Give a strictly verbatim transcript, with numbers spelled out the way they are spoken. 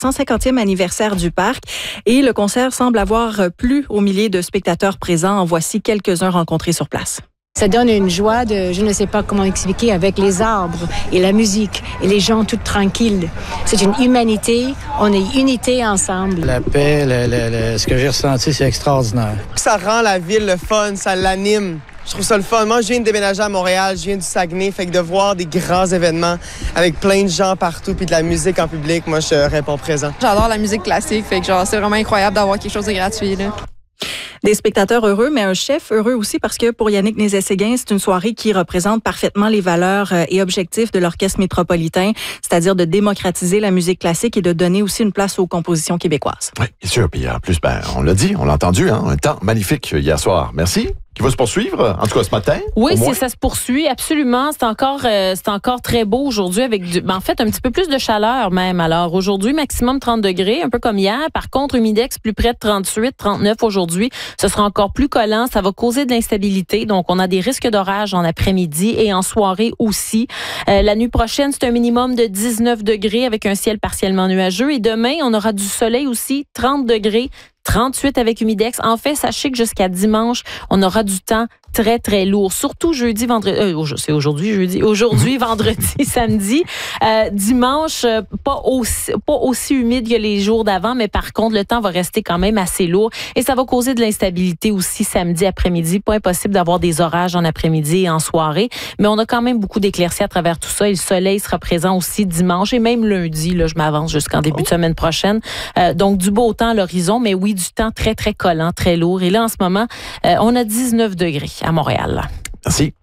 cent cinquantième anniversaire du parc et le concert semble avoir plu aux milliers de spectateurs présents. En voici quelques-uns rencontrés sur place. Ça donne une joie de, je ne sais pas comment expliquer, avec les arbres et la musique et les gens tout tranquilles. C'est une humanité, on est unité ensemble. La paix, le, le, le, ce que j'ai ressenti, c'est extraordinaire. Ça rend la ville le fun, ça l'anime. Je trouve ça le fun. Moi, je viens de déménager à Montréal, je viens du Saguenay, fait que de voir des grands événements avec plein de gens partout puis de la musique en public, moi, je réponds présent. J'adore la musique classique, fait que genre, c'est vraiment incroyable d'avoir quelque chose de gratuit, là. Des spectateurs heureux, mais un chef heureux aussi parce que pour Yannick Nézet-Séguin, c'est une soirée qui représente parfaitement les valeurs et objectifs de l'Orchestre métropolitain, c'est-à-dire de démocratiser la musique classique et de donner aussi une place aux compositions québécoises. Oui, bien sûr. Puis en plus, ben, on l'a dit, on l'a entendu, hein, un temps magnifique hier soir. Merci. Qui va se poursuivre, en tout cas ce matin. Oui, c'est, ça se poursuit, absolument. C'est encore, euh, c'est encore très beau aujourd'hui avec, du, ben, en fait, un petit peu plus de chaleur même. Alors aujourd'hui, maximum trente degrés, un peu comme hier. Par contre, humidex plus près de trente-huit, trente-neuf aujourd'hui. Ce sera encore plus collant. Ça va causer de l'instabilité. Donc, on a des risques d'orage en après-midi et en soirée aussi. Euh, la nuit prochaine, c'est un minimum de dix-neuf degrés avec un ciel partiellement nuageux. Et demain, on aura du soleil aussi, trente degrés. trente-huit avec humidex. En fait, sachez que jusqu'à dimanche, on aura du temps très, très lourd. Surtout jeudi, vendredi. Euh, c'est aujourd'hui, jeudi. Aujourd'hui, vendredi, samedi. Euh, dimanche, euh, pas aussi, pas aussi humide que les jours d'avant, mais par contre, le temps va rester quand même assez lourd et ça va causer de l'instabilité aussi samedi après-midi. Pas impossible d'avoir des orages en après-midi et en soirée, mais on a quand même beaucoup d'éclaircies à travers tout ça et le soleil sera présent aussi dimanche et même lundi. Là, je m'avance jusqu'en début de semaine prochaine. Euh, donc, du beau temps à l'horizon, mais oui, du temps très, très collant, très lourd. Et là, en ce moment, euh, on a dix-neuf degrés à Montréal. Merci.